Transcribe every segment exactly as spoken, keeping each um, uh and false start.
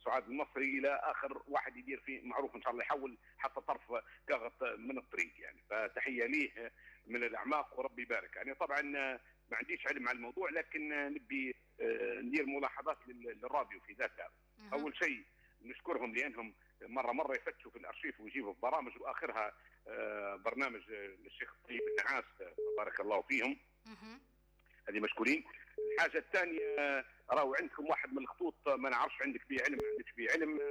سعاد المصري الى اخر واحد يدير فيه معروف ان شاء الله يحول حتى طرف كاغط من الطريق يعني. فتحيه ليه من الاعماق وربي يبارك. يعني طبعا ما عنديش علم على الموضوع لكن نبي ندير ملاحظات للراديو في ذاتها. اول شيء نشكرهم لانهم مره مره يفتشوا في الارشيف ويجيبوا في برامج واخرها برنامج للشيخ طيب النعاس بارك الله فيهم. هذه مشكورين. الحاجه الثانيه راهو عندكم واحد من الخطوط ما نعرفش عندك فيه علم ما عندكش فيه علم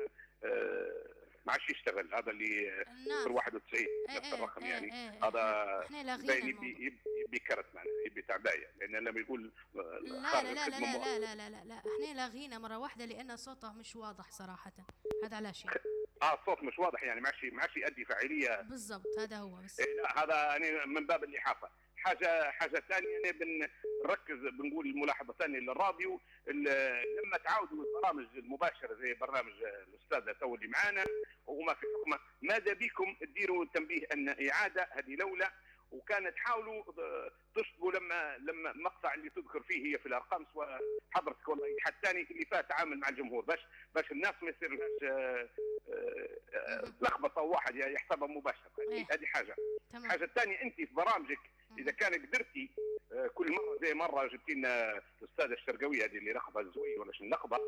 ما عادش يشتغل، هذا اللي صفر واحد وتسعين نفس الرقم ايه يعني. ايه هذا باين يبي يبي كرت معنا يبي تعبايه لان لما يقول لا لا لا لا لا لا لا لا لا لا احنا لاغينا مره واحده لان صوته مش واضح صراحه. هذا علاش اه الصوت مش واضح يعني ما عادش ما عادش يؤدي فاعليه بالضبط. هذا هو بس إيه لا هذا يعني من باب الإحاطة. حاجه حاجه ثانيه يعني بنركز بنقول الملاحظه ثانيه للراديو لما تعاودوا البرامج المباشره زي برنامج الاستاذ تو اللي معانا وما في حكمه ماذا بكم تديروا تنبيه ان اعاده هذه لولا وكانت تحاولوا تشطبوا لما لما المقطع اللي تذكر فيه هي في الارقام سواء حضرتك ولا اي حد ثاني اللي فات تعامل مع الجمهور باش باش الناس ما يصير لهاش لخبطه واحد يحسبها مباشره. هذه حاجه. الحاجه الثانيه انت في برامجك اذا كان قدرتي كل مره زي مره جبتي لنا الاستاذه الشرقاويه هذه اللي لقبها الزوي ولا شنو لقبها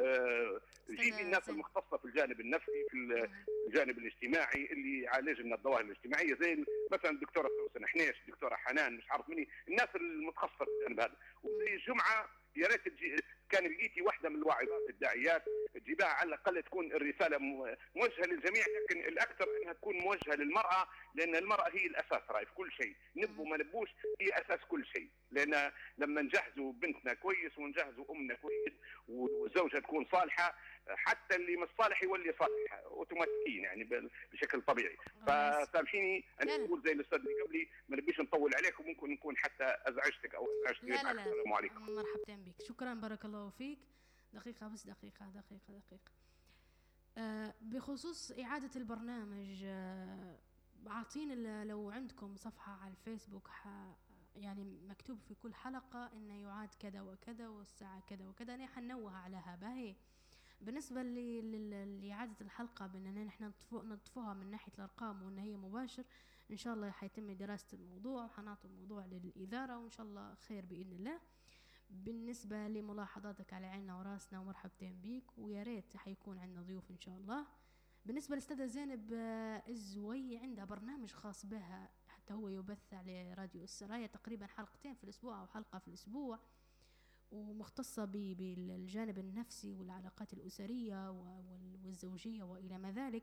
جيبي الناس المختصه في الجانب النفسي في الجانب الاجتماعي اللي يعالج لنا الظواهر الاجتماعيه زي مثلا الدكتوره سوسن حنيش الدكتوره حنان مش عارف مني الناس المتخصصه في الجانب هذا. وزي الجمعه يا ريت كان لقيتي واحده من الواعظات الداعيات تجيبها على الاقل تكون الرساله موجهه للجميع لكن الاكثر انها تكون موجهه للمراه لان المراه هي الاساس راي في كل شيء نبوا ما نبوش هي اساس كل شيء. لان لما نجهزوا بنتنا كويس ونجهزوا امنا كويس والزوجه تكون صالحه حتى اللي مش صالح يولي صالح اوتوماتيكيا يعني بشكل طبيعي. فسامحيني انا نقول زي الاستاذ اللي قبلي ما نبيش نطول عليك وممكن نكون حتى ازعجتك او ازعجتك. لا لا لا السلام عليكم. مرحبا بك شكرا بارك الله فيك. دقيقه بس دقيقه دقيقه دقيقه آه بخصوص اعاده البرنامج آه عاطين لو عندكم صفحه على الفيسبوك يعني مكتوب في كل حلقه انه يعاد كذا وكذا والساعه كذا وكذا. انا حنوه على هذا. بالنسبة لإعادة الحلقة بأننا نحن نطفوها من ناحية الأرقام وأن هي مباشر إن شاء الله حيتم دراسة الموضوع وحنعطي الموضوع للإدارة وإن شاء الله خير بإذن الله. بالنسبة لملاحظاتك على عيننا وراسنا ومرحبتين بيك ويا ريت حيكون عندنا ضيوف إن شاء الله. بالنسبة للأستاذة زينب الزوي عندها برنامج خاص بها حتى هو يبث على راديو السرايا تقريبا حلقتين في الأسبوع أو حلقة في الأسبوع ومختصة بالجانب النفسي والعلاقات الأسرية والزوجية وإلى ما ذلك.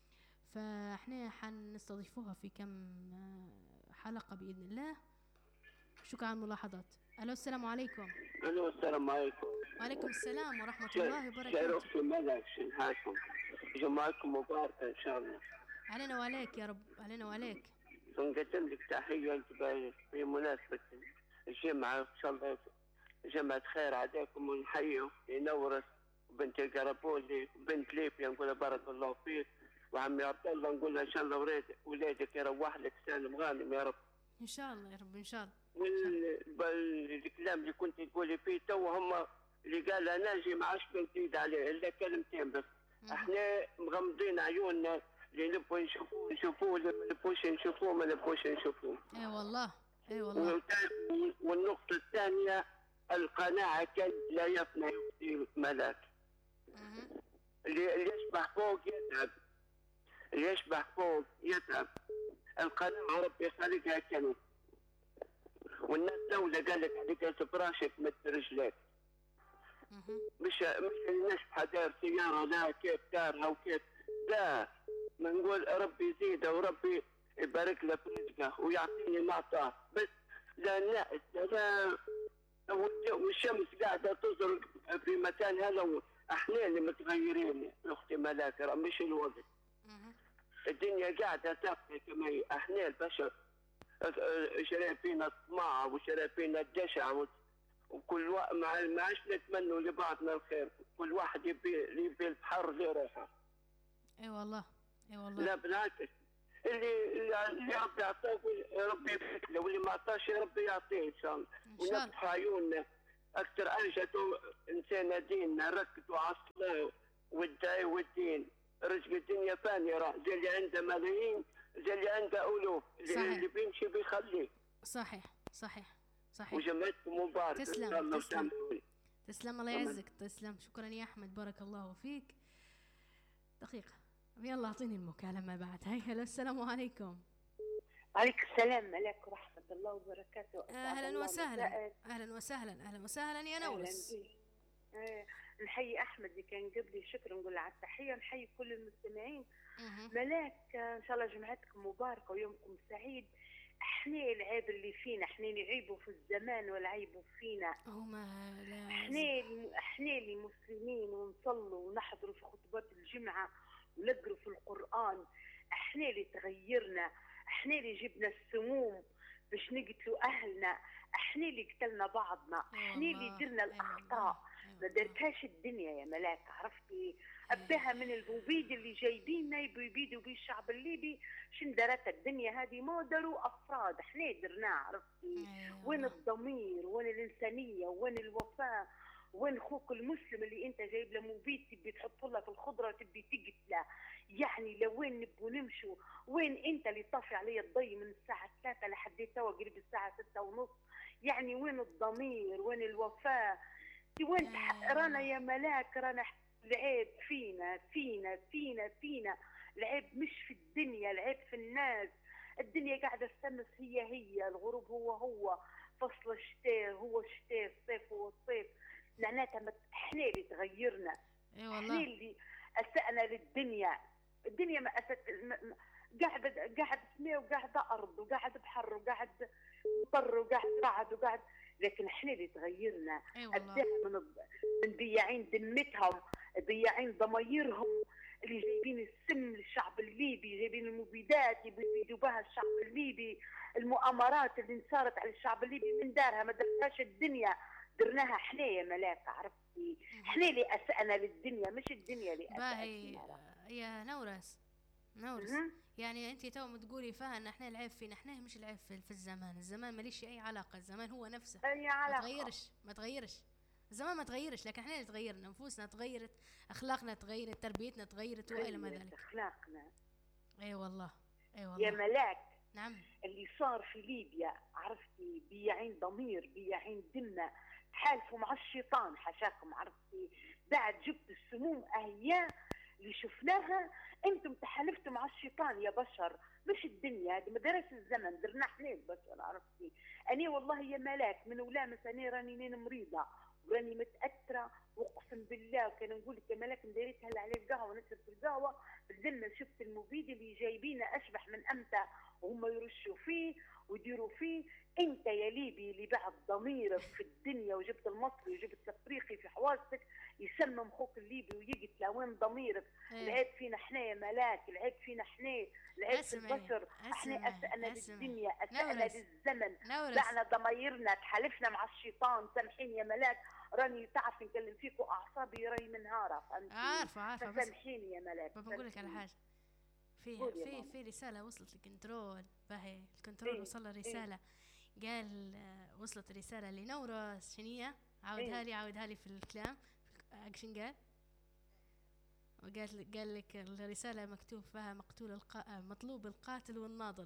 فإحنا حنستضيفوها في كم حلقة بإذن الله. شكرا على الملاحظات. ألو السلام عليكم. ألو السلام عليكم. وعليكم السلام ورحمة الله وبركاته. شرف في ملك شنهاكم جمعتكم مباركة إن شاء الله. علينا وعليك يا رب علينا وعليك. نقدم لك تحية في مناسبة الجمعة إن شاء الله جمعة خير عليكم ونحيوا ينورس بنت قربولي بنت ليبيا نقول بارك الله فيك وعمي عبد الله نقول ان شاء الله ولادك يروح لك سالم غانم يا رب ان شاء الله يا رب ان شاء الله. والكلام اللي كنت تقولي فيه تو هم اللي قال ناجي ما عادش بنزيد عليه الا كلمتين بس. احنا مغمضين عيوننا اللي نبغوا نشوفوه نشوفوه اللي ما نبغوش نشوفوه ما نبغوش نشوفوه. اي والله اي والله. والنقطة الثانية القناعة كي لا يفنى يفني ملاك. اللي يشبح فوق يتعب اللي يشبح فوق يتعب. القناعة ربي خلقها كنز والناس دولة قال لك عليك فراشك مد رجليك مش مش نشبح دار سيارة لا كيف دارها وكيف لا ما نقول ربي يزيده وربي يبارك له في رزقه ويعطيني ما اعطاه بس لا لا لا والشمس قاعدة تزرق في مكان هذا احنا اللي متغيرين اختي ملاك مش الوضع. الدنيا قاعدة تبقى كما هي احنا البشر شري فينا الطماع وشري فينا الجشع وكل واحد ما عادش نتمنوا لبعضنا الخير كل واحد يبي يبي البحر لروحه. اي والله اي والله. لا بالعكس اللي اللي ربي يعطيه ربي يبارك له واللي ما عطاش ربي يعطيه ان شاء الله. ونفتح عيوننا اكثر انشطوا انسان ديننا ركزوا على الصلاه والداعي والدين. رزق الدنيا فاني راح، زي اللي عنده ملايين زي اللي عنده ألوف، اللي بيمشي بيخليه. صحيح صحيح صحيح. وجمعتكم مبارك. تسلم تسلم تسلم الله يعزك. تسلم، شكرا يا أحمد، بارك الله فيك. دقيقة يلا أعطيني المكالمة بعد. هاي هلا، السلام عليكم. عليك السلام، عليكم ورحمة الله وبركاته. أهلا وسهلا. أهلا وسهلا. أهلا وسهلا يا نورس. آه. نحيي أحمد اللي كان قبلي، شكرا نقول على التحية. نحيي كل المستمعين. ملاك إن شاء الله جمعتكم مباركة ويومكم سعيد. احنا العيب اللي فينا، احنا اللي عيبوا في الزمان والعيبوا فينا. هما احنا احنا اللي مسلمين ونصلوا ونحضروا في خطبات الجمعة ونقروا في القرآن. احنا اللي تغيرنا، احنا اللي جبنا السموم باش نقتلوا اهلنا، احنا اللي قتلنا بعضنا، احنا اللي درنا الاخطاء. ما درتهاش الدنيا يا ملاك، عرفتي؟ أبداها من البوبيد اللي جايبيننا يبوا يبيدوا بيه الشعب الليبي. شن درت الدنيا هذه؟ ما دروا أفراد، احنا درناه، عرفتي؟ وين الضمير؟ وين الإنسانية؟ وين الوفاء؟ وين خوك المسلم اللي انت جايب له مبيد تبي تحط له في الخضره تبي تقتله؟ يعني لوين نبوا نمشوا؟ وين انت اللي طافي علي الضي من الساعه ثلاثة لحد توا قريب الساعه ستة ونص؟ يعني وين الضمير؟ وين الوفاء؟ وين رانا يا ملاك؟ رانا العيب فينا فينا فينا فينا. العيب مش في الدنيا، العيب في الناس. الدنيا قاعده الشمس هي هي، الغروب هو هو، فصل الشتاء هو الشتاء، الصيف هو الصيف. معناتها احنا اللي تغيرنا. اي والله. احنا اللي اسأنا للدنيا. الدنيا ما أسأت، قاعد قاعد سماء وقاعد ارض وقاعد بحر وقاعد مطر وقاعد رعد وقاعد، لكن احنا اللي تغيرنا. ابداها من من بياعين ذمتهم، بياعين ضمايرهم، اللي جايبين السم للشعب الليبي، جايبين المبيدات يبيدوا بها الشعب الليبي. المؤامرات اللي انصارت على الشعب الليبي من دارها، ما درتهاش الدنيا، درناها احنا يا ملاك، عرفتي؟ احنا اللي اسأنا للدنيا مش الدنيا اللي اسأتنا. يا نورس نورس يعني انت تو تقولي فيها ان احنا العيب فينا، احنا مش العيب في, في الزمان. الزمان ماليش اي علاقه، الزمان هو نفسه اي علاقه، ما تغيرش ما تغيرش الزمان ما تغيرش، لكن احنا اللي تغيرنا، نفوسنا تغيرت، اخلاقنا تغيرت، تربيتنا تغيرت والى ما ذلك. اخلاقنا اي والله اي والله يا ملاك. نعم. اللي صار في ليبيا، عرفتي؟ بياعين ضمير، بياعين ذمه، تحالفوا مع الشيطان حشاكم، عرفتي؟ بعد جبت السموم اهيا اللي شفناها، انتم تحالفتوا مع الشيطان يا بشر، مش الدنيا هذه، ما درس الزمن، درنا احنا البشر، عرفتي؟ اني والله يا ملاك من ولامس، اني راني نين مريضه وراني متاثره، واقسم بالله وكان نقول لك يا ملاك نديريت هلا على القهوه، نشرب في القهوه بالذمه شفت المبيد اللي جايبينه اشبح من امتى، وهم يرشوا فيه ويديروا فيه. انت يا ليبي اللي بعد ضميرك في الدنيا وجبت المصري وجبت الافريقي في حواسك يسمم خوك الليبي ويقتل، وين ضميرك؟ العيب فينا احنا يا ملاك، العيب فينا احنا، العيب في البشر. احنا اسأنا للدنيا، اسأنا للزمن، لعنا ضميرنا، تحالفنا مع الشيطان. سامحيني يا ملاك، راني تعرف نكلم فيك واعصابي راي منهاره، فهمتي؟ عارفه عارفه بس سامحيني يا ملاك. بقول لك على حاجه، في في في رساله وصلت للكنترول، باهي الكنترول وصل له رساله، قال وصلت رساله لنورس شنيه، عاودها لي عاودها لي في الكلام اكشن. قال وقال قال لك الرساله مكتوب فيها مقتول الق... مطلوب القاتل والناضل.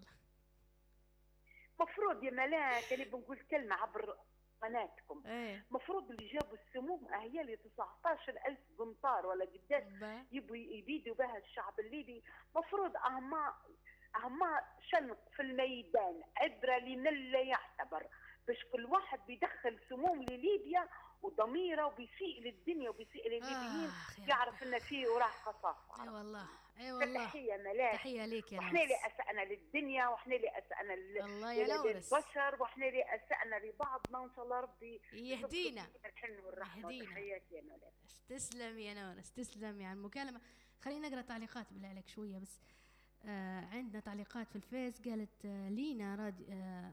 مفروض يا ملاك اللي بنقول كلمه عبر قناتكم، ايه مفروض اللي جابوا السموم هي اللي تسعطاش ألف قنطار ولا قداش يبوا يبيدوا بها الشعب الليبي. مفروض اهما اهما شنط في الميدان، عبره لمن لا يعتبر، باش كل واحد بيدخل سموم لليبيا وضميره وبيسيء للدنيا وبيسيء للليبيين، آه يعرف ان فيه وراه قصاص. اي والله اي والله. تحيه ملاك، تحيه ليك يا نورس. احنا اللي اسأنا للدنيا، واحنا اللي اسأنا للبشر، واحنا اللي اسأنا لبعضنا، وان شاء الله ربي يهدينا الحلم والرحمه. تحياتي يا ملاك. تسلم يا نورس، تسلم يا المكالمه. خلينا نقرا تعليقات بالله عليك شويه بس. آه عندنا تعليقات في الفيس، قالت آه لينا رادي آه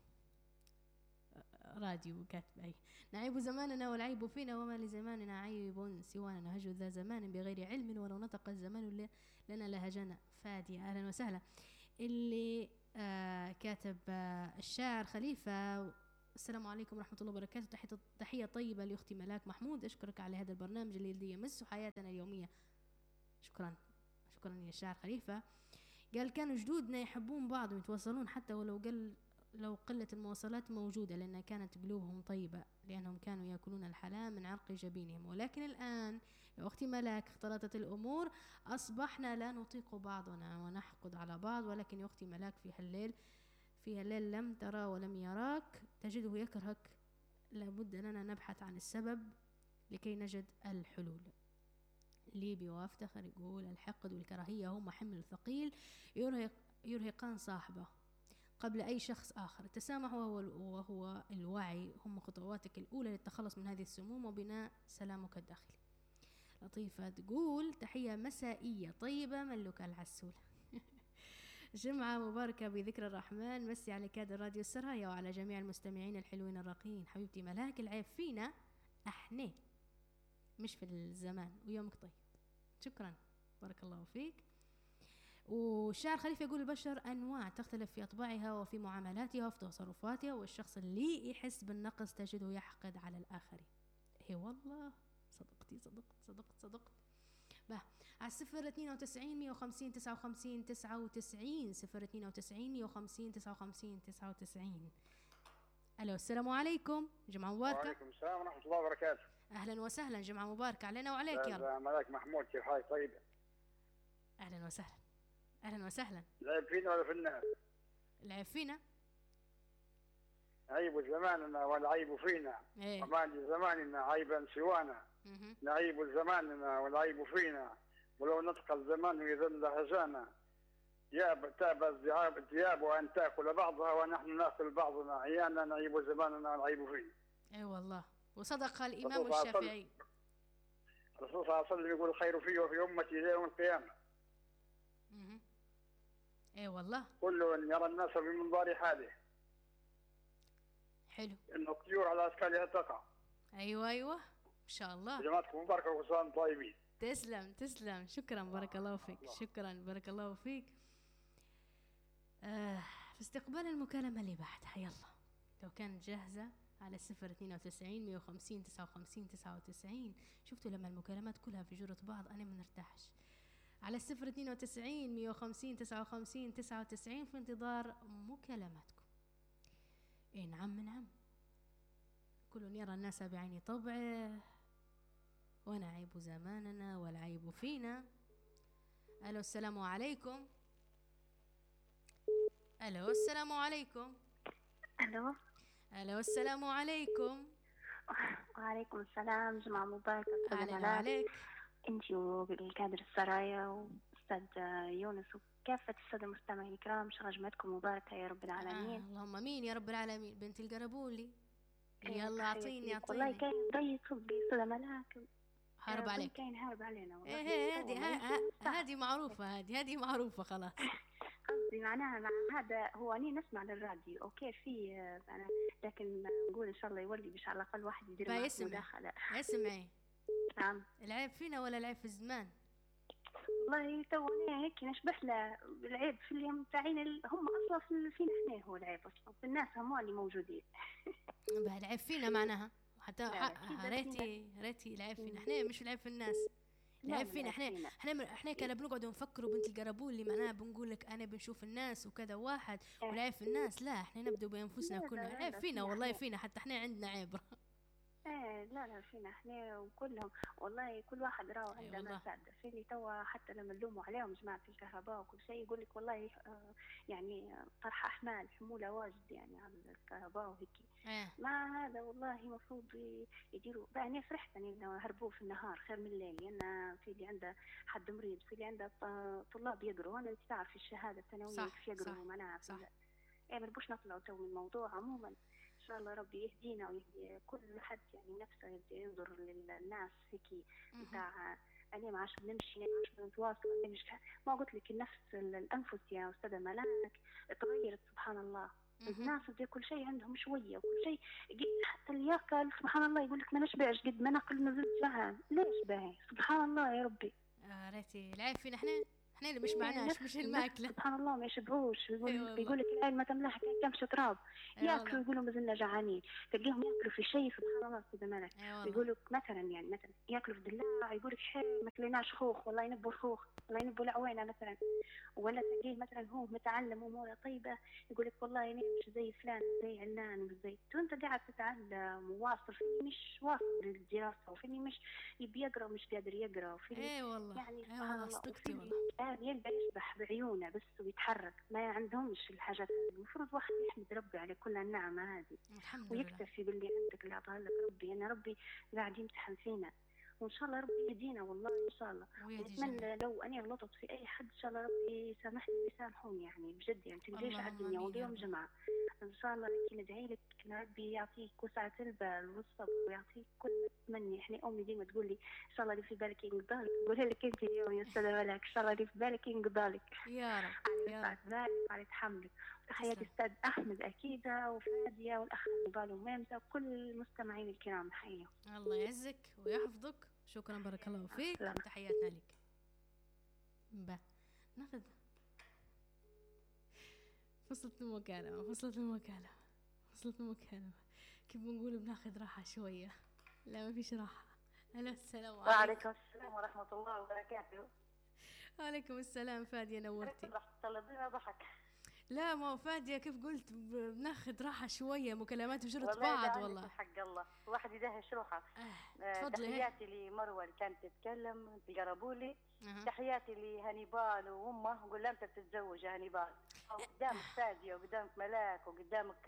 راديو كاتب أي نعيب زماننا والعيب فينا، وما لزماننا عيب سوانا، نهج ذا زمان بغير علم، ولو نطق الزمان لنا لهجنا. فادي أهلا وسهلا. اللي آه كاتب آه الشاعر خليفة، السلام عليكم ورحمة الله وبركاته، تحية, تحية طيبة لأختي ملاك محمود، أشكرك على هذا البرنامج الذي يمس حياتنا اليومية شكرا شكرا يا شاعر خليفة. قال كانوا جدودنا يحبون بعض ويتواصلون حتى ولو قل لو قلة المواصلات موجودة، لأنها كانت قلوبهم طيبة، لأنهم كانوا يأكلون الحلال من عرق جبينهم. ولكن الآن يا أختي ملاك اختلطت الأمور، أصبحنا لا نطيق بعضنا ونحقد على بعض. ولكن يا أختي ملاك في هالليل في هالليل لم ترى ولم يراك تجده يكرهك. لابد أننا نبحث عن السبب لكي نجد الحلول. ليبي وافتخر يقول الحقد والكراهية هما حمل ثقيل يرهق يرهقان صاحبه قبل أي شخص آخر. التسامح وهو, وهو الوعي هم خطواتك الأولى للتخلص من هذه السموم وبناء سلامك الداخلي. لطيفة تقول تحية مسائية طيبة ملك العسول. جمعة مباركة بذكر الرحمن، مسي على كادر راديو السرايا وعلى جميع المستمعين الحلوين الراقيين. حبيبتي ملاك العيب فينا احنا مش في الزمان، ويومك طيب. شكرا بارك الله فيك. وشاعر خليفة يقول البشر أنواع تختلف في أطباعها وفي معاملاتها وفي تصرفاتها، والشخص اللي يحس بالنقص تجده يحقد على الآخرين. اي والله صدقتي صدقت صدقت صدقت. باه على الصفر اثنين وتسعين مية وخمسين تسعة وخمسين تسعة وتسعين صفر اثنين وتسعين مية وخمسين تسعة وخمسين تسعة وتسعين. ألو السلام عليكم، جمعة مباركة. وعليكم السلام ورحمة الله وبركاته. أهلا وسهلا، جمعة مباركة علينا وعليك يا رب. ملاك محمود كيف حالك؟ طيبة. أهلا وسهلا أهلا وسهلا. العيب فينا ولا في الناس؟ العيب فينا. عيب زماننا والعيب فينا. إيه. وما لزماننا عيبا سوانا. مه. نعيب زماننا والعيب فينا، ولو نطق الزمان يذل هجانا. ياب تاب الذئاب الذئاب وأن تأكل بعضها ونحن نأكل بعضنا، عيانا نعيب زماننا والعيب فينا. اي والله، وصدق الإمام الشافعي. الرسول صلى الله عليه وسلم يقول الخير فيه وفي أمتي إلى يوم القيامة. اها اي والله. كل يرى الناس بمنظار حاله. حلو. إن الطيور على أشكالها تقع. أيوة أيوة إن شاء الله. جماعتكم مباركة وكل طيبين. تسلم تسلم، شكرا بارك الله فيك. شكرا بارك الله فيك. آه في استقبال المكالمة اللي بعدها، يلا لو كانت جاهزة على الصفر اثنين وتسعين مية وخمسين تسعة وخمسين تسعة وتسعين. شفتوا لما المكالمات كلها في جرة بعض أنا ما نرتاحش. على الصفر اثنين وتسعين مية وخمسين تسعة وخمسين تسعة وتسعين في انتظار مكالماتكم. إيه نعم نعم، كل يرى الناس بعين طبعه ونعيب زماننا والعيب فينا. ألو السلام عليكم. ألو السلام عليكم. ألو ألو السلام عليكم. وعليكم السلام، جمعة مباركة. أهلا عليك. أنت وبالكادر السرايا وأستاذ يونس وكافة السادة المستمعين الكرام، شغل جمعتكم مباركة يا رب العالمين. آه اللهم امين يا رب العالمين. بنت القربولي يلا اعطيني اعطيني. والله كاين ضي صدقي صدى ملاك هارب عليك. كاين هارب علينا والله. ايه هذه هذه معروفة، هذه هذه معروفة خلاص. قصدي معناها مع هذا هو اني نسمع للراديو اوكي في أنا، لكن نقول ان شاء الله يولي باش على الاقل واحد يدير معك مداخلة. اسمعي نعم. العيب فينا ولا العيب في الزمان؟ والله توني هيك نشبح له العيب في اليوم تاعين هم اصلا فينا احنا، هو العيب اصلا في الناس هم اللي موجودين. باه العيب فينا معناها حتى ريتي ريتي العيب فينا احنا مش العيب في الناس. العيب فينا احنا احنا احنا كلا بنقعد نفكروا بنت القربول اللي معناها بنقول لك انا بنشوف الناس وكذا واحد والعيب في الناس. لا احنا نبدو بانفسنا كلنا. العيب فينا والله فينا، حتى احنا عندنا عيب. ايه لا لا فينا احنا وكلهم والله، كل واحد راهو عنده ما ساعده في اللي توا حتى لما نلوموا عليهم جماعه الكهرباء وكل شيء يقول لك والله آه يعني طرح احمال حموله واجد يعني على الكهرباء وهيك. ايه. مع هذا والله المفروض يديروا بقى. انا فرحت انه هربوه في النهار خير من الليل، لان في اللي عنده حد مريض، في اللي عنده طلاب يقروا. انا انت تعرف الشهاده الثانويه كيف يقروا معناها. صح. ايه ما نبوش نطلعوا تو من الموضوع. عموما ان شاء الله ربي يهدينا ويهدي كل حد يعني نفسه ينظر للناس هيك بتاع انا ما عادش نمشي ما عادش نتواصل. مش ما قلت لك النفس الانفس يا استاذه ملاك تغيرت سبحان الله. الناس دي كل شيء عندهم شويه وكل شيء حتى اللي ياكل سبحان الله يقول لك ما نشبعش قد ما ناكل ما زلت جعان. ليش باهي سبحان الله يا ربي. آه ريتي العيب فينا احنا احنا اللي مش معناش مش الماكله. سبحان الله ما يشبعوش. يقول يقول لك العين ما تملاها كمش تراب. ياكلوا يقولوا مازلنا جعانين، تلقيهم ياكلوا في شيء سبحان الله سيدي مالك. يقولوا مثلا يعني مثلا ياكلوا في دلاع، يقول لك حي ما كليناش خوخ والله ينبوا الخوخ والله ينبوا العوينه مثلا. ولا تلقيه مثلا هو متعلم اموره طيبه يقول لك والله انا مش زي فلان زي علان مش زي انت قاعد تتعلم وواصل فيني مش واصل للدراسه وفيني مش يبي يقرا ومش قادر يقرا وفيني اي والله يعني اي والله صدقتي والله. يعني يلقى يسبح بعيونه بس ويتحرك، ما عندهمش الحاجات هذه. المفروض واحد يحمد ربي على كل النعمه هذه ويكتفي باللي عندك اللي عطاه لك ربي. انا ربي قاعد يمتحن فينا وان شاء الله ربي يهدينا والله ان شاء الله. ونتمنى لو اني غلطت في اي حد ان شاء الله ربي يسامحني ويسامحوني يعني بجد يعني تنجيش على الدنيا واليوم جمعه ان شاء الله. لكن ندعي لك ان ربي يعطيك وسعه البال والصبر ويعطيك كل ما تتمني. احنا امي ديما تقول لي ان شاء الله اللي في بالك ينقضى لك. نقولها لك انت اليوم يا استاذه ملاك ان شاء الله اللي في بالك ينقضى لك يا رب يا رب. بالك على تحملك. تحياتي استاذ احمد اكيده وفاديه والاخ نبال وميمته وكل المستمعين الكرام نحييهم. الله يعزك ويحفظك. شكرا بارك الله فيك. تحياتنا لك. با ناخذ فصلت المكالمة فصلت المكالمة فصلت المكالمة كيف بنقول بناخذ راحة شوية. لا ما فيش راحة. هلا السلام عليكم. وعليكم السلام ورحمة الله وبركاته. وعليكم السلام فادية نورتي. طلبنا ضحك. لا ما هو فادية كيف قلت بناخذ راحة شوية مكالمات وجرت بعض والله. حق الله الواحد يدهش روحه. آه. تحياتي لمروة اللي كانت تتكلم تقربولي. أه. تحياتي لهنيبال وامه نقول لها امتى بتتزوج يا هنيبال. قدامك فادية وقدامك ملاك وقدامك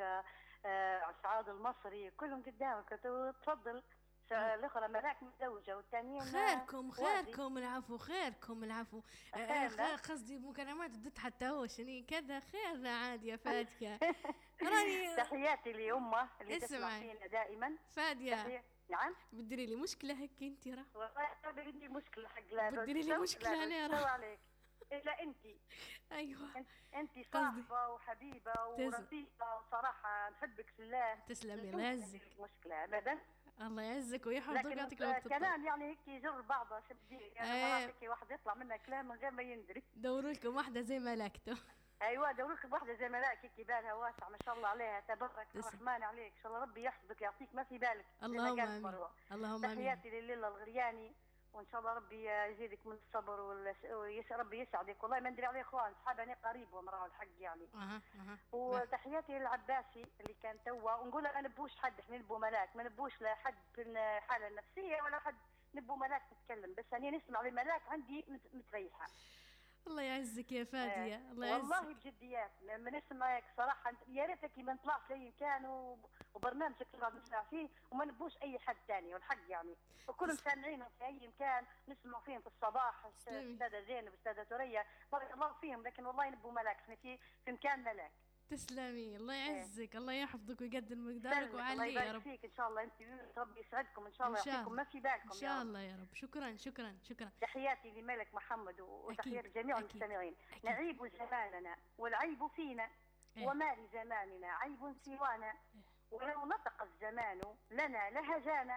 آه سعاد المصري كلهم قدامك تفضل. الاخرى ملاك متزوجه والثانيين خيركم خيركم العفو خيركم العفو. آه قصدي مكالمات بدت حتى هو شني كذا خيرنا عادي يا فادية. راني تحياتي لامه اللي تسمع فينا دائما. فادية نعم بدري لي مشكله هيك انت راه والله بدي مشكله حق لا بدري لي مشكله انا راه عليك الا انت. ايوه انت صاحبه وحبيبه ورفيقه وصراحه نحبك في الله. تسلمي الله يعزك. مشكله ابدا. الله يعزك ويحفظك ويعطيك الوقت. كلام يعني هيك يجر بعضه شدي يعني مرات هيك واحد يطلع منه كلام من غير ما يندري. دوروا لكم واحده زي ملاكته. ايوه دوروا لكم واحده زي ملاك هيك بالها واسع ما شاء الله عليها تبارك الرحمن عليك ان شاء الله ربي يحفظك يعطيك ما في بالك. اللهم امين اللهم امين. تحياتي لليلى الغرياني وان شاء الله ربي يزيدك من الصبر وربي يسعدك. والله ما ندري عليه اخوان اصحاب انا قريب ومراه الحق يعني. اها اها. وتحياتي للعباسي اللي كان توا ونقول ما نبوش حد احنا نبو ملاك ما نبوش لا حد في الحاله النفسيه ولا حد نبو ملاك تتكلم بس انا نسمع لملاك عندي متريحه. الله يعزك يا فادية. آه. الله يعزك والله بجديات لما نسمعك صراحه يا ريتك ما نطلعش اي مكان وبرنامجك تقعد نسمع فيه وما نبوش اي حد ثاني والحق يعني وكل سامعينهم في اي مكان نسمع فيهم في الصباح. استاذه زينب استاذه ثريا بارك الله فيهم لكن والله نبو ملاك احنا في في مكان ملاك. تسلمي الله يعزك. الله يحفظك ويقدر مقدارك وعليه يا رب. فيك ان شاء الله انت ربي يسعدكم ان شاء الله يعطيكم ما في بالكم ان شاء الله يا رب. شكرا شكرا شكرا. تحياتي لملك محمد وتحيه لجميع المستمعين. نعيب زماننا والعيب فينا إيه؟ وما لزماننا عيب سوانا ولو نطق الزمان لنا لهجانا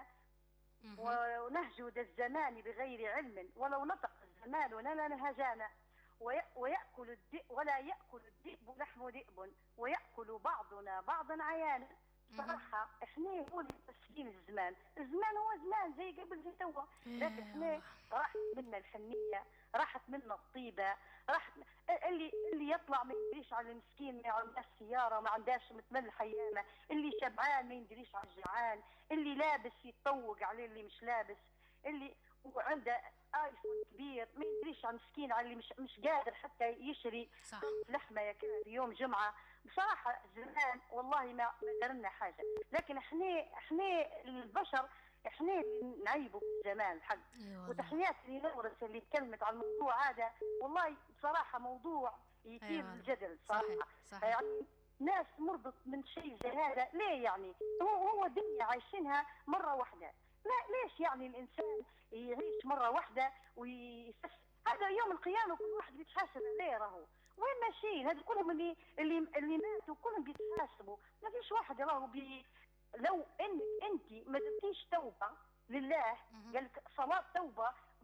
ونهجد الزمان بغير علم ولو نطق الزمان لنا لهجانا ويأكل الذئب ولا يأكل الذئب لحم ذئب ويأكل بعضنا بعضا عيانا. صراحة احنا هو اللي تسليم الزمان. الزمان هو زمان زي قبل زي توا لكن احنا راحت منا الحنية راحت منا الطيبة راحت اللي اللي يطلع ما يدريش على المسكين ما عندهاش سيارة ما عندهاش متمل حيامة اللي شبعان ما يدريش على الجعان اللي لابس يتطوق عليه اللي مش لابس اللي وعنده ايفون كبير ما يدريش على مسكين على اللي مش مش قادر حتى يشري صح. لحمه ياكل يوم جمعه. بصراحه زمان والله ما درنا حاجه لكن احنا احنا البشر احنا نعيبوا في الزمان الحق. وتحياتي لنورس اللي تكلمت عن الموضوع هذا والله بصراحه موضوع يثير أيوة. الجدل صراحه. صحيح. صحيح. يعني ناس مرضت من شيء زي هذا ليه يعني هو هو دنيا عايشينها مره واحده لا ليش يعني الانسان يعيش مره واحده ويستشفى. هذا يوم القيامه كل واحد بيتحاسب عليه راهو وين ماشيين هذول كلهم اللي اللي اللي ماتوا كلهم بيتحاسبوا. ما فيش واحد راهو بي لو انك انت ما درتيش توبه لله قال لك صلاه توبه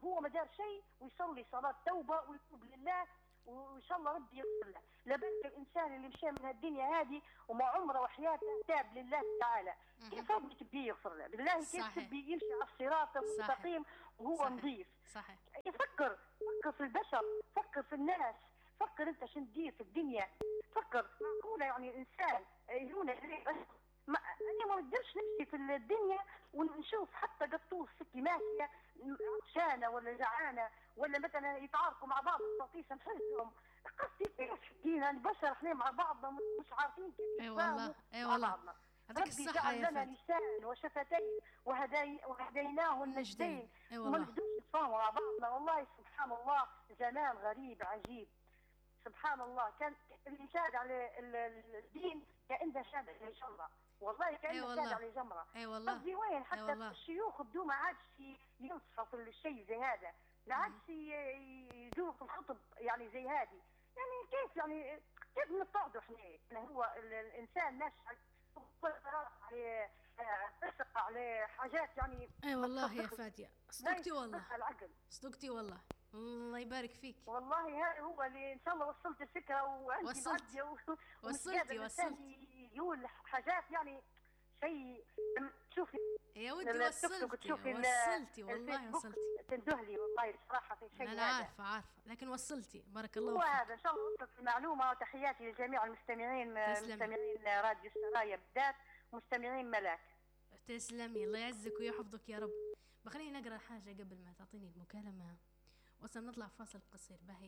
هو ما دار شيء ويصلي صلاه توبه ويتوب لله وان شاء الله ربي يغفر له. لا بالك الانسان اللي مشى من الدنيا هذه وما عمره وحياته تاب لله تعالى، كيف ربي تبي يغفر له؟ بالله كيف تبي يمشي على الصراط المستقيم وهو نظيف؟ صحيح. فكر فكر في البشر، فكر في الناس، فكر انت شو ندير في الدنيا، فكر معقوله يعني الانسان يجونا بس ما انا ما نقدرش نمشي في الدنيا ونشوف حتى قطوس ستي ماشيه عطشانه ولا جعانه ولا مثلا يتعاركوا مع بعض التطيشه نحسهم. قصدي كيف الدين البشر احنا مع بعضنا مش عارفين كيف اي والله اي والله ربي جعل لنا لسان وشفتين وهدي وهديناه النجدين وما نقدرش نتفاهموا مع بعضنا. والله سبحان الله زمان غريب عجيب سبحان الله. كان اللي شاد على الدين كأنه شاد على جمرة، والله كأنه شاد على جمرة. اي والله قصدي وين حتى الشيوخ بدو ما عادش ينصحوا في الشيء زي هذا، لا عادش يدوروا في الخطب يعني زي هذه. يعني كيف يعني كيف نقعدوا احنا؟ يعني هو الانسان ماشي على تسق على حاجات يعني. اي والله يا فادية صدقتي والله العقل صدقتي والله الله يبارك فيك. والله هذا هو اللي ان شاء الله وصلت الفكره وعندي وصلتي و... وصلتي وصلتي يقول حاجات يعني شيء تشوفي يا ودي وصلتي وصلتي والله وصلتي تندهلي والله صراحه في شيء. انا عارفه عارفه لكن وصلتي بارك الله فيك. وهذا ان شاء الله وصلت المعلومه. وتحياتي لجميع المستمعين مستمعين راديو السرايا بالذات مستمعين ملاك. تسلمي الله يعزك ويحفظك يا رب. بخليني نقرا حاجه قبل ما تعطيني المكالمه وصل نطلع فاصل قصير باهي.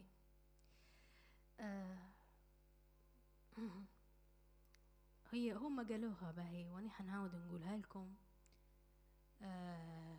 آه هي هم قالوها باهي واني حنعاود نقولها لكم. آه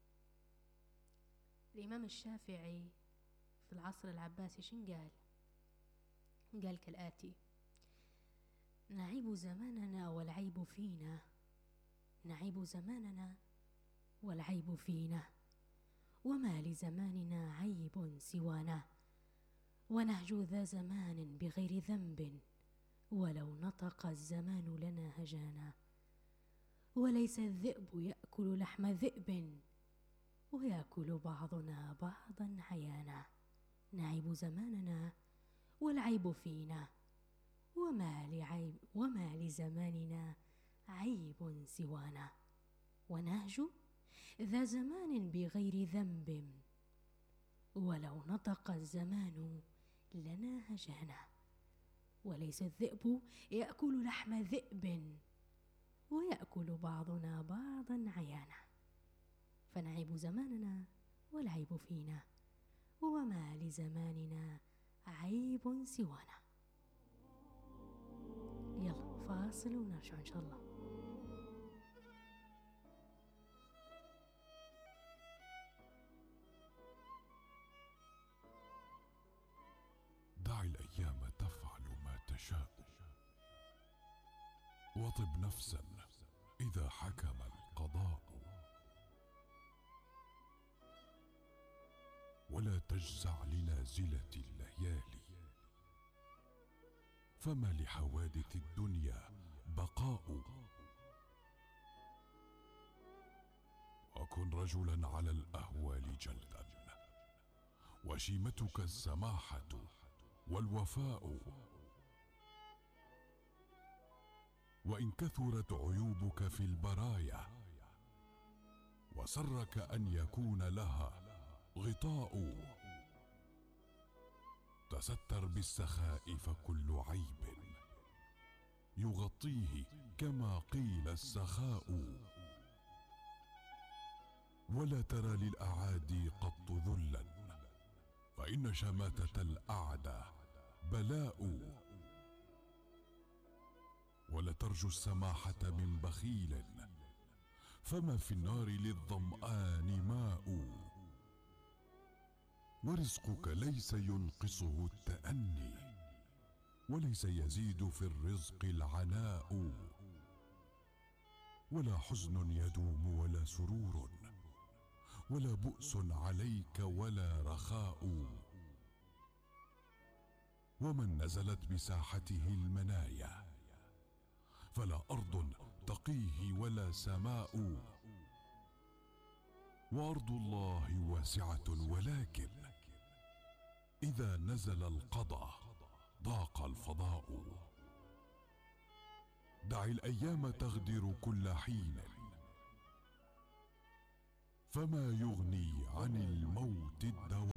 الإمام الشافعي في العصر العباسي شن قال؟ قال كالآتي: نعيب زماننا والعيب فينا، نعيب زماننا والعيب فينا، وما لزماننا عيب سوانا، ونهجو ذا زمان بغير ذنب، ولو نطق الزمان لنا هجانا، وليس الذئب يأكل لحم ذئب، ويأكل بعضنا بعضا عيانا، نعيب زماننا والعيب فينا، وما لعيب وما لزماننا عيب سوانا، ونهجو ذا زمان بغير ذنب، ولو نطق الزمان لنا هجانا، وليس الذئب يأكل لحم ذئب، ويأكل بعضنا بعضا عيانا، فنعيب زماننا والعيب فينا، وما لزماننا عيب سوانا. يلا فاصل ونرجع إن شاء الله. دع الأيام تفعل ما تشاء، وطب نفسا إذا حكم القضاء، ولا تجزع لنازلة الليالي، فما لحوادث الدنيا بقاء، وكن رجلا على الأهوال جلدا، وشيمتك السماحة والوفاء، وإن كثرت عيوبك في البرايا وسرك أن يكون لها غطاء، تستر بالسخاء فكل عيب يغطيه كما قيل السخاء، ولا ترى للأعادي قط ذلا، فإن شماتة الأعدى بلاء، ولا ترجو السماحة من بخيل، فما في النار للظمآن ماء، ورزقك ليس ينقصه التأني، وليس يزيد في الرزق العناء، ولا حزن يدوم ولا سرور، ولا بؤس عليك ولا رخاء، ومن نزلت بساحته المنايا فلا أرض تقيه ولا سماء، وأرض الله واسعة، ولكن إذا نزل القضاء ضاق الفضاء. دع الأيام تغدر كل حين، فما يغني عن الموت الدواء.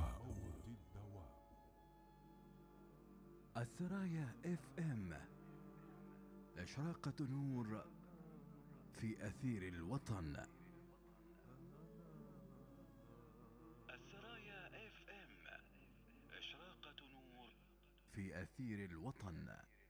السرايا اف ام، إشراقة نور في أثير الوطن. السرايا اف ام، إشراقة نور في أثير الوطن.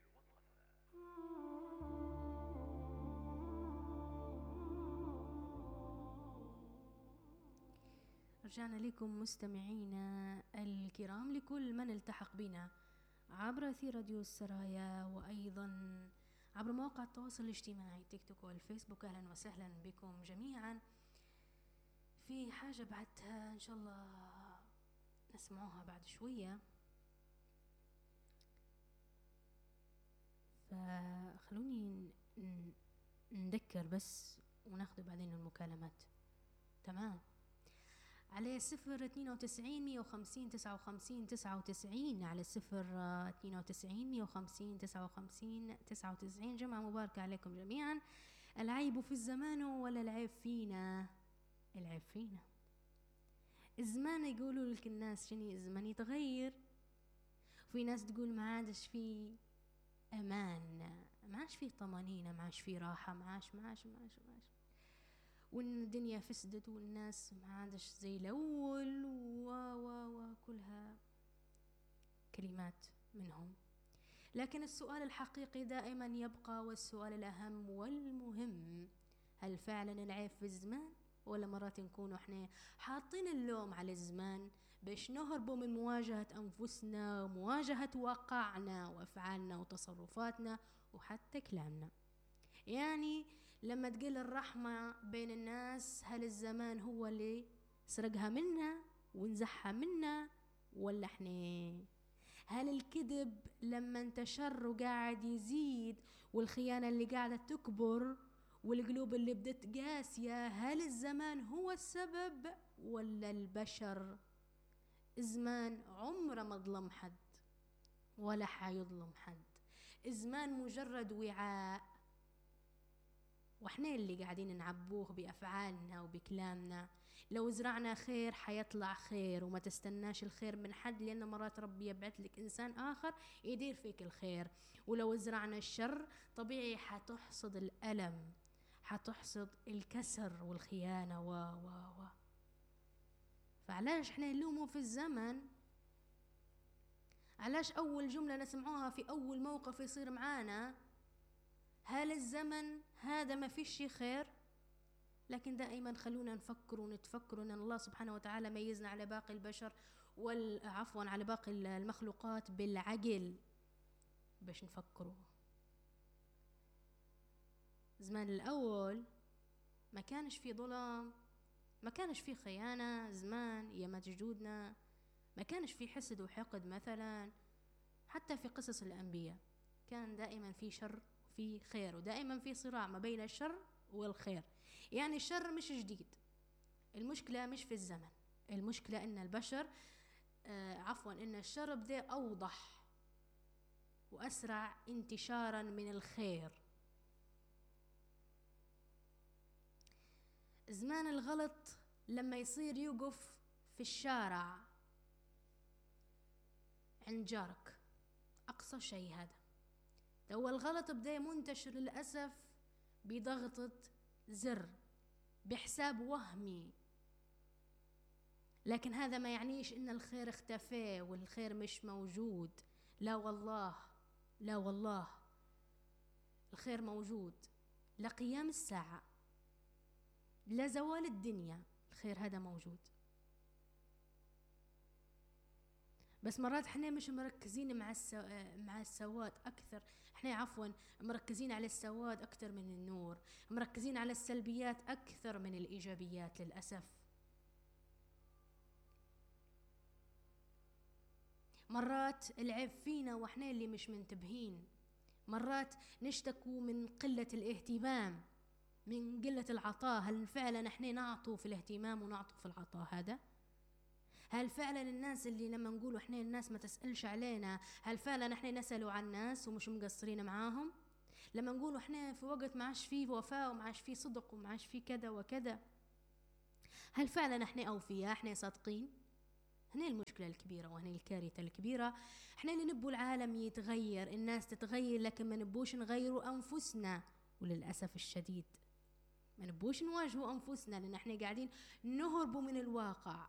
رجعنا لكم مستمعينا الكرام، لكل من التحق بنا عبر أثير راديو السرايا، وأيضا عبر مواقع التواصل الاجتماعي تيك توك والفيسبوك. أهلا وسهلا بكم جميعا. في حاجة بعدها إن شاء الله نسمعوها بعد شوية، فخلوني نذكر بس وناخذ بعدين المكالمات. تمام، على صفر اثنين وتسعين مية وخمسين تسعة وخمسين تسعة وتسعين، على صفر اثنين وتسعين مية وخمسين تسعة وخمسين تسعة وتسعين. جمعة مباركة عليكم جميعا. العيب في الزمان ولا العيب فينا؟ العيب فينا. الزمان يقولوا لك الناس شنو الزمان يتغير، وفي ناس تقول ما عادش في امان، ما عادش في طمانينه، ما عادش في راحه، ما عادش ما عادش ما عادش ما عادش وان الدنيا فسدت والناس ما عادش زي الاول، و و وكلها كلمات منهم. لكن السؤال الحقيقي دائما يبقى، والسؤال الاهم والمهم، هل فعلا العيب في الزمان، ولا مرات نكون احنا حاطين اللوم على الزمان باش نهربوا من مواجهة انفسنا ومواجهة واقعنا وافعالنا وتصرفاتنا وحتى كلامنا؟ يعني لما تقل الرحمة بين الناس، هل الزمان هو اللي سرقها منا ونزحها منا، ولا احنا؟ هل الكذب لما انتشر وقاعد يزيد، والخيانة اللي قاعدة تكبر، والقلوب اللي بدت قاسية، هل الزمان هو السبب ولا البشر؟ الزمان عمره ما ظلم حد ولا حيظلم حد. الزمان مجرد وعاء، واحنا اللي قاعدين نعبوه بأفعالنا وبكلامنا. لو زرعنا خير حيطلع خير، وما تستناش الخير من حد، لأن مرات ربي يبعث لك إنسان آخر يدير فيك الخير. ولو زرعنا الشر طبيعي حتحصد الألم، حتحصد الكسر والخيانة و و و فعلاش احنا نلوموا في الزمن؟ علاش أول جملة نسمعوها في أول موقف يصير معانا هل الزمن هذا ما فيش خير؟ لكن دائما خلونا نفكر ونتفكر أن الله سبحانه وتعالى ميزنا على باقي البشر، والعفوا على باقي المخلوقات بالعقل باش نفكروا. زمان الأول ما كانش في ظلم، ما كانش في خيانة. زمان يامات جدودنا ما كانش في حسد وحقد مثلا. حتى في قصص الأنبياء كان دائما في شر في خير، ودائما في صراع ما بين الشر والخير. يعني الشر مش جديد، المشكلة مش في الزمن، المشكلة ان البشر آه عفوا ان الشر بدأ اوضح واسرع انتشارا من الخير. زمان الغلط لما يصير يوقف في الشارع عند جارك، اقصى شيء هذا. تو الغلط بدأ منتشر للأسف بضغطة زر، بحساب وهمي. لكن هذا ما يعنيش ان الخير اختفى والخير مش موجود. لا والله، لا والله، الخير موجود لقيام الساعة، لا زوال الدنيا، الخير هذا موجود. بس مرات احنا مش مركزين مع السو... مع السواد اكثر، احنا عفوا مركزين على السواد اكثر من النور، مركزين على السلبيات اكثر من الايجابيات للاسف. مرات العيب فينا واحنا اللي مش منتبهين، مرات نشتكوا من قلة الاهتمام، من قلة العطاء؟ هل فعلا احنا نعطوا في الاهتمام ونعطوا في العطاء هذا؟ هل فعلا الناس اللي لما نقولوا احنا الناس ما تسألش علينا، هل فعلا احنا نسألوا عن الناس ومش مقصرين معاهم؟ لما نقولوا احنا في وقت ما عاش فيه وفاء وما عاش فيه صدق وما عاش فيه كذا وكذا، هل فعلا احنا أوفياء، احنا صادقين؟ هنا المشكلة الكبيرة وهنا الكارثة الكبيرة. احنا اللي نبوا العالم يتغير، الناس تتغير، لكن ما نبوش نغيروا أنفسنا. وللأسف الشديد ما نبوش نواجهوا أنفسنا، لأن احنا قاعدين نهربوا من الواقع.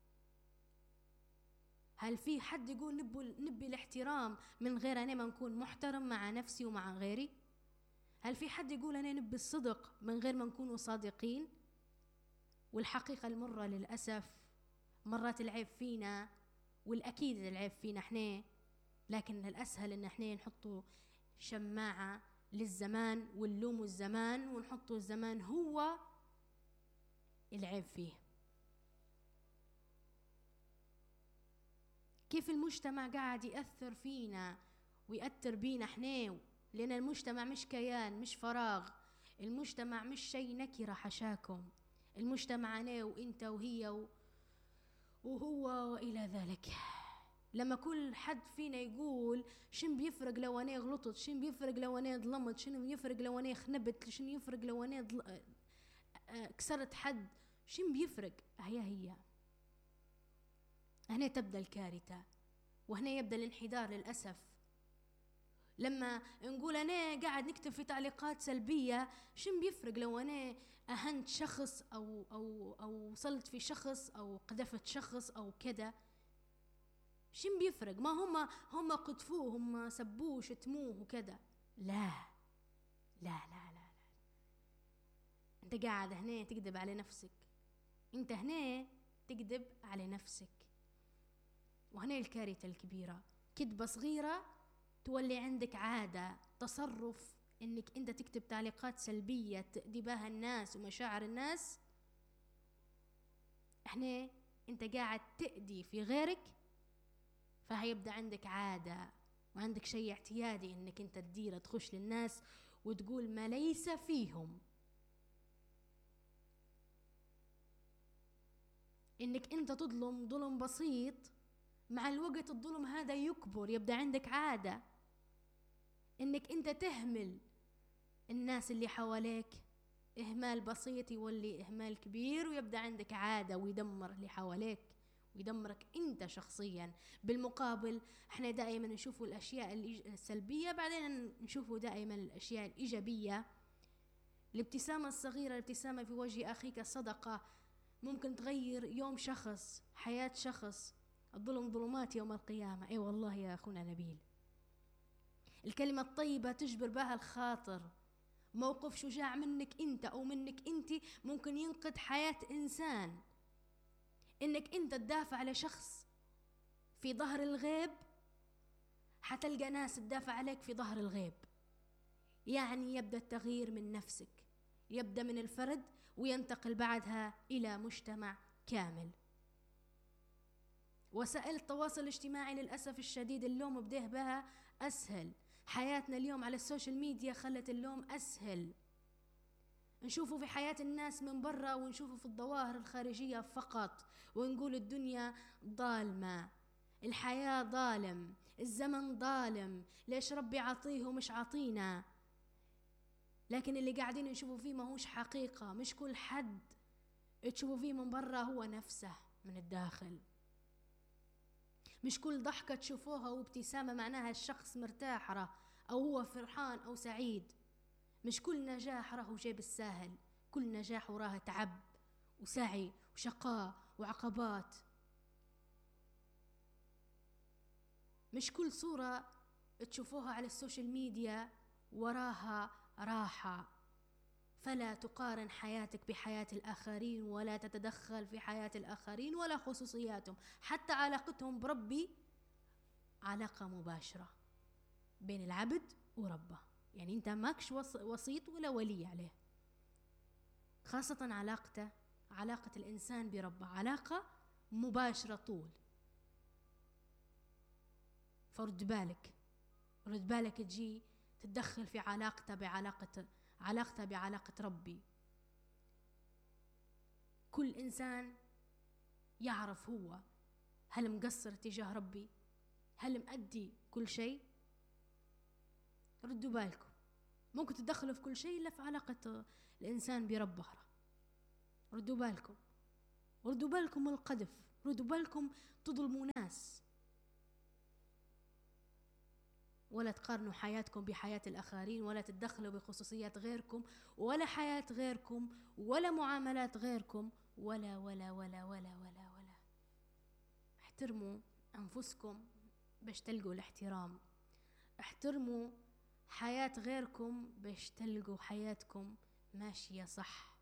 هل في حد يقول نبوا نبي الاحترام من غير أنا ما نكون محترم مع نفسي ومع غيري؟ هل في حد يقول أنا نبي الصدق من غير ما نكونوا صادقين؟ والحقيقة المرة للأسف مرات العيب فينا، والأكيد العيب فينا احنا، لكن الأسهل إن احنا نحطوا شماعة للزمان ونلوم الزمان ونحطوا الزمان هو العيب فيه. كيف المجتمع قاعد يأثر فينا ويأثر بينا احنا، لأن المجتمع مش كيان، مش فراغ، المجتمع مش شيء نكرة حشاكم، المجتمع أنا وإنت وهي و... وهو وإلى ذلك. لما كل حد فينا يقول شن بيفرق لو أنا غلطت، شن بيفرق لو أنا ظلمت، شن بيفرق لو أنا خنبت، شن يفرق لو أنا ضل... كسرت حد، شن بيفرق؟ هي هي هنا تبدأ الكارثة وهنا يبدأ الانحدار للأسف. لما نقول أنا قاعد نكتب في تعليقات سلبية، شن بيفرق لو أنا أهنت شخص أو أو أو وصلت في شخص أو قذفت شخص أو كذا؟ شن بيفرق؟ ما هم هم قذفوه، هم سبوه شتموه وكذا. لا لا لا لا لا أنت قاعد هنا تكذب على نفسك، أنت هنا تكذب على نفسك. وهنا الكارثة الكبيرة، كذبة صغيرة تولي عندك عادة، تصرف انك انت تكتب تعليقات سلبية تأذي بها الناس ومشاعر الناس. احنا انت قاعد تأذي في غيرك، فهيبدأ عندك عادة وعندك شيء اعتيادي انك انت تدير تخش للناس وتقول ما ليس فيهم، انك انت تظلم ظلم بسيط، مع الوقت الظلم هذا يكبر، يبدأ عندك عادة انك انت تهمل الناس اللي حواليك، اهمال بسيط يولي اهمال كبير، ويبدأ عندك عادة ويدمر اللي حواليك ويدمرك انت شخصيا. بالمقابل احنا دائما نشوفوا الاشياء السلبية، بعدين نشوفوا دائما الاشياء الايجابية. الابتسامة الصغيرة، الابتسامة في وجه اخيك صدقة، ممكن تغير يوم شخص، حياة شخص. الظلم ظلمات يوم القيامة. اي والله يا اخونا نبيل، الكلمة الطيبة تجبر بها الخاطر. موقف شجاع منك انت او منك انت ممكن ينقذ حياة انسان. انك انت تدافع على شخص في ظهر الغيب، حتلقى ناس تدافع عليك في ظهر الغيب. يعني يبدأ التغيير من نفسك، يبدأ من الفرد وينتقل بعدها الى مجتمع كامل. وسائل التواصل الاجتماعي للأسف الشديد اللوم بديه بها أسهل. حياتنا اليوم على السوشيال ميديا خلت اللوم أسهل. نشوفه في حياة الناس من برا ونشوفه في الظواهر الخارجية فقط، ونقول الدنيا ظالمة، الحياة ظالم، الزمن ظالم، ليش ربي عطيه ومش عطينا؟ لكن اللي قاعدين نشوفه فيه ما هوش حقيقة. مش كل حد تشوفه فيه من برا هو نفسه من الداخل. مش كل ضحكة تشوفوها وابتسامة معناها الشخص مرتاح راه أو هو فرحان أو سعيد. مش كل نجاح راه جاي بالساهل، كل نجاح وراه تعب وسعي وشقاء وعقبات. مش كل صورة تشوفوها على السوشيال ميديا وراها راحة. فلا تقارن حياتك بحياة الآخرين، ولا تتدخل في حياة الآخرين ولا خصوصياتهم. حتى علاقتهم بربي علاقة مباشرة بين العبد وربه، يعني انت ماكش وسيط ولا ولي عليه. خاصة علاقته علاقة الإنسان بربه علاقة مباشرة طول. فرد بالك رد بالك تجي تتدخل في علاقته بعلاقة علاقتها بعلاقة ربي. كل إنسان يعرف هو هل مقصر تجاه ربي، هل مأدي كل شيء. ردوا بالكم، ممكن تدخلوا في كل شيء إلا في علاقة الإنسان بربه. ردوا بالكم، ردوا بالكم القذف، ردوا بالكم تظلموا ناس، ولا تقارنوا حياتكم بحياة الآخرين، ولا تتدخلوا بخصوصيات غيركم، ولا حياة غيركم، ولا معاملات غيركم، ولا ولا ولا ولا ولا ولا. احترموا أنفسكم باش تلقوا الاحترام، احترموا حياة غيركم باش تلقوا حياتكم ماشية صح.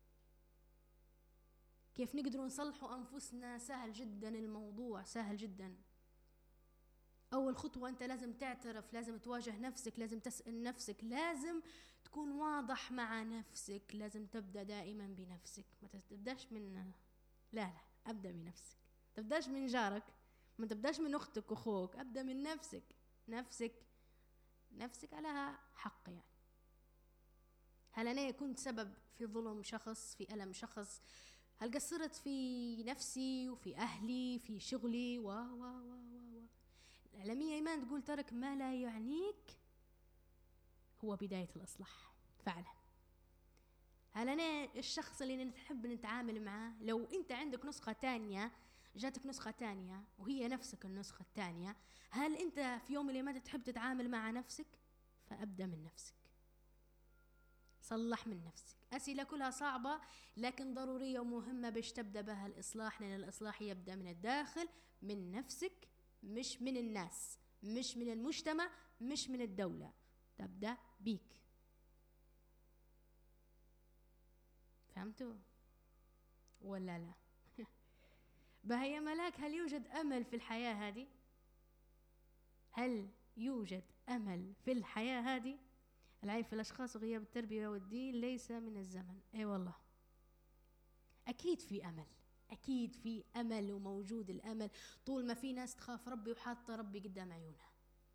كيف نقدروا نصلحوا أنفسنا؟ سهل جدا، الموضوع سهل جدا. أول خطوة أنت لازم تعترف، لازم تواجه نفسك، لازم تسأل نفسك، لازم تكون واضح مع نفسك، لازم تبدأ دائما بنفسك. ما تبدأش من لا لا أبدأ بنفسك، تبدأش من جارك، ما تبدأش من أختك وأخوك، أبدأ من نفسك. نفسك نفسك عليها حق. يعني هل أنا كنت سبب في ظلم شخص، في ألم شخص؟ هل قصرت في نفسي وفي أهلي في شغلي و و و و العلمية إيمان تقول ترك ما لا يعنيك هو بداية الإصلاح فعلا. هل أنا الشخص اللي نحب نتعامل معه، لو أنت عندك نسخة تانية، جاتك نسخة تانية وهي نفسك النسخة التانية، هل أنت في يوم من الأيام تحب تتعامل مع نفسك؟ فأبدأ من نفسك، صلح من نفسك. أسئلة كلها صعبة لكن ضرورية ومهمة باش تبدأ بها الإصلاح، لأن الإصلاح يبدأ من الداخل، من نفسك، مش من الناس، مش من المجتمع، مش من الدولة، تبدأ بيك. فهمتوا ولا لا؟ بهيا ملاك، هل يوجد أمل في الحياة هذه؟ هل يوجد أمل في الحياة هذه؟ العيب في الأشخاص وغياب التربية والدين ليس من الزمن. أي والله أكيد في أمل، أكيد في أمل وموجود الأمل طول ما في ناس تخاف ربي وحاطة ربي قدام عيونها.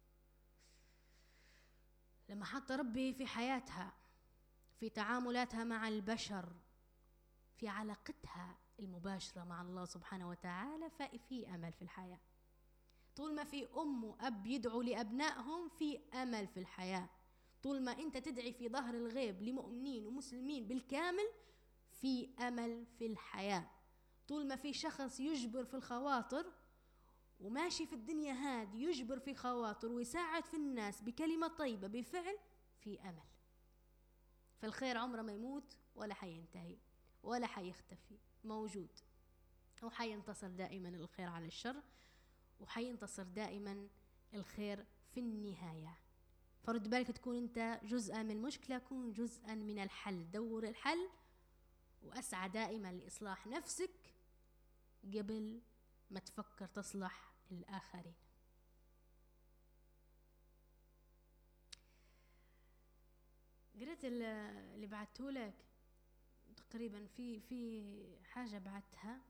لما حاطة ربي في حياتها، في تعاملاتها مع البشر، في علاقتها المباشرة مع الله سبحانه وتعالى، ففي أمل في الحياة. طول ما في أم وأب يدعوا لأبنائهم في أمل في الحياة. طول ما أنت تدعي في ظهر الغيب لمؤمنين ومسلمين بالكامل في أمل في الحياة. طول ما في شخص يجبر في الخواطر وماشي في الدنيا هذه يجبر في خواطر ويساعد في الناس بكلمة طيبة بفعل، في أمل. فالخير عمره ما يموت ولا حينتهي ولا حيختفي، موجود وحينتصر دائما الخير على الشر، وحينتصر دائما الخير في النهاية. فرد بالك تكون أنت جزءا من المشكلة، كون جزءا من الحل، دور الحل، وأسعى دائما لإصلاح نفسك قبل ما تفكر تصلح الآخرين. قريت اللي بعته لك تقريبا، في في حاجة بعتها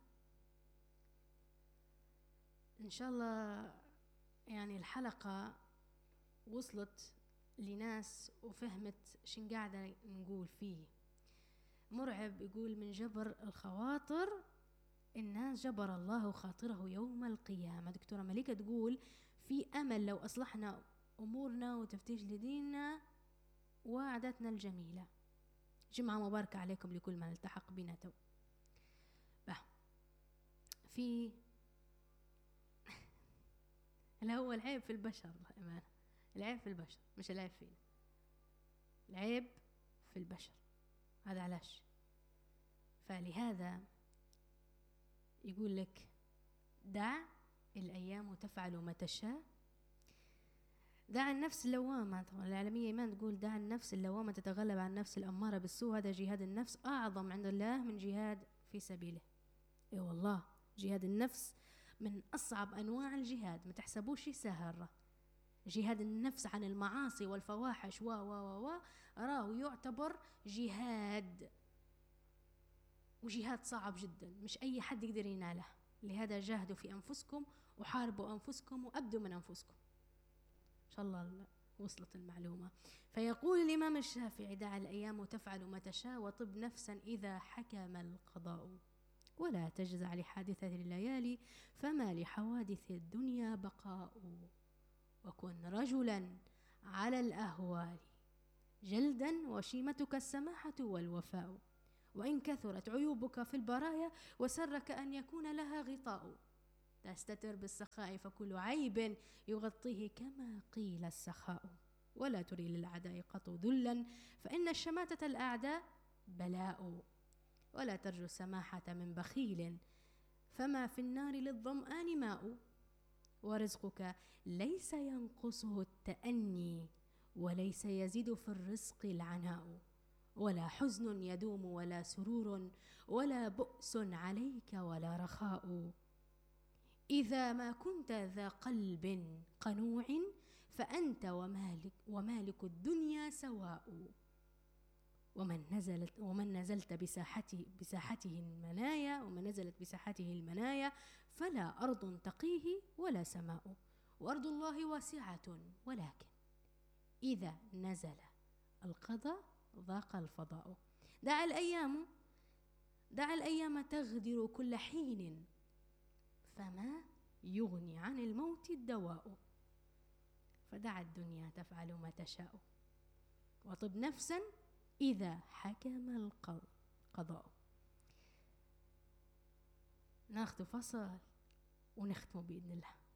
إن شاء الله يعني الحلقة وصلت لناس وفهمت شن قاعدة نقول فيه. مرعب يقول من جبر الخواطر الناس جبر الله خاطره يوم القيامة. دكتورة مليكة تقول في أمل لو أصلحنا أمورنا وتفتيش لديننا وعاداتنا الجميلة. جمعة مباركة عليكم لكل من التحق بنا تو. في اللي هو العيب في البشر، أمانة العيب في البشر مش العيب فينا، العيب في البشر. هذا علاش؟ فلهذا يقول لك دع الأيام تفعل ما تشاء. دع النفس اللوامة، طبعا العالمية إيمان تقول دع النفس اللوامة تتغلب عن النفس الأمارة بالسوء. هذا جهاد النفس أعظم عند الله من جهاد في سبيله. إيه والله جهاد النفس من أصعب أنواع الجهاد، ما تحسبوش سهل. جهاد النفس عن المعاصي والفواحش و و و راه يعتبر جهاد، وجهاد صعب جدا، مش أي حد يقدر يناله. لهذا جاهدوا في أنفسكم وحاربوا أنفسكم وأبدوا من أنفسكم. إن شاء الله وصلت المعلومة. فيقول الإمام الشافعي: دع الأيام تفعل ما تشاء وطب نفسا إذا حكم القضاء، ولا تجزع لحادثة الليالي فما لحوادث الدنيا بقاء، وكن رجلا على الأهوال جلدا وشيمتك السماحة والوفاء، وإن كثرت عيوبك في البرايا وسرك أن يكون لها غطاء، تستتر بالسخاء فكل عيب يغطيه كما قيل السخاء، ولا تري للأعداء قط ذلا فإن الشماتة الأعداء بلاء، ولا ترجو السماحة من بخيل فما في النار للظمآن ماء، ورزقك ليس ينقصه التأني وليس يزيد في الرزق العناء، ولا حزن يدوم ولا سرور ولا بؤس عليك ولا رخاء، إذا ما كنت ذا قلب قنوع فأنت ومالك, ومالك الدنيا سواء، ومن نزلت ومن نزلت بساحته بساحته المنايا ومن نزلت بساحته المنايا فلا أرض تقيه ولا سماء، وأرض الله واسعة ولكن إذا نزل القضاء ضاق الفضاء، دع الأيام دع الأيام تغدر كل حين فما يغني عن الموت الدواء، فدع الدنيا تفعل ما تشاء وطب نفسا إذا حكم القضاء. ناخذ فصل ونختم بإذن الله.